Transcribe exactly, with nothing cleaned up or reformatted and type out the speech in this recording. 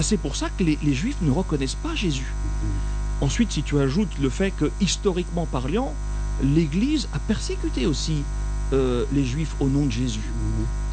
C'est pour ça que les, les Juifs ne reconnaissent pas Jésus. Mmh. Ensuite, si tu ajoutes le fait que, historiquement parlant, l'Église a persécuté aussi euh, les Juifs au nom de Jésus. Mmh.